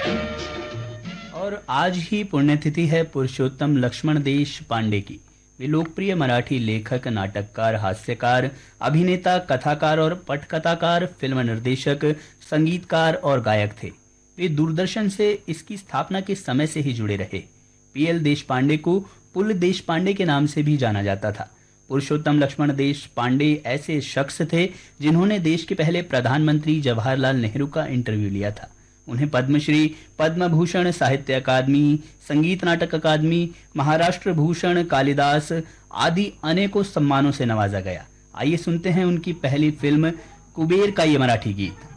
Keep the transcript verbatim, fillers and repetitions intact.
और आज ही पुण्यतिथि है पुरुषोत्तम लक्ष्मण देश पांडे की। वे लोकप्रिय मराठी लेखक, नाटककार, हास्यकार, अभिनेता, कथाकार और पटकथाकार, फिल्म निर्देशक, संगीतकार और गायक थे। वे दूरदर्शन से इसकी स्थापना के समय से ही जुड़े रहे। पीएल देशपांडे को पुल देशपांडे के नाम से भी जाना जाता था। पुरुषोत्तम लक्ष्मण देश पांडे ऐसे शख्स थे जिन्होंने देश के पहले प्रधानमंत्री जवाहरलाल नेहरू का इंटरव्यू लिया था। उन्हें पद्मश्री, पद्म भूषण, साहित्य अकादमी, संगीत नाटक अकादमी, महाराष्ट्र भूषण, कालिदास आदि अनेकों सम्मानों से नवाजा गया। आइए सुनते हैं उनकी पहली फिल्म कुबेर का ये मराठी गीत।